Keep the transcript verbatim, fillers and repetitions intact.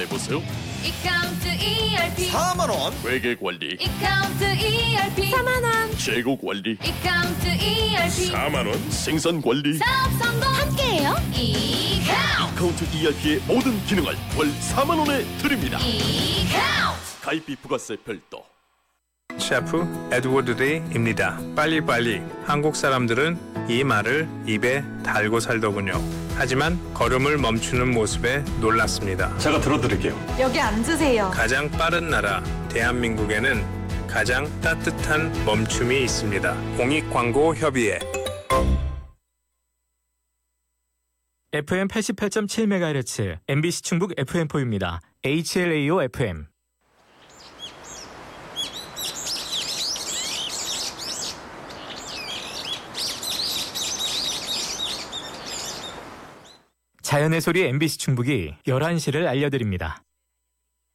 해보세요. 이카운트 이알피 사만 원. 회계 관리, 이카운트 이알피 사만 원 재고 관리, 이카운트 이알피 사만 원. 생산 관리, 사업 성공 함께해요. 이카운트 카운트 이알피의 모든 기능을 월 사만 원에 드립니다. 이카운트 가입비 부가세 별도. 셰프 에드워드 데이입니다. 빨리빨리. 한국 사람들은 이 말을 입에 달고 살더군요. 하지만 걸음을 멈추는 모습에 놀랐습니다. 제가 들어드릴게요. 여기 앉으세요. 가장 빠른 나라 대한민국에는 가장 따뜻한 멈춤이 있습니다. 공익광고협의회. 에프엠 팔십팔 점 칠 메가헤르츠 엠비씨 충북 에프엠포입니다. 에이치엘에이오 에프엠. 자연의 소리 엠비씨 충북이 열한 시를 알려드립니다.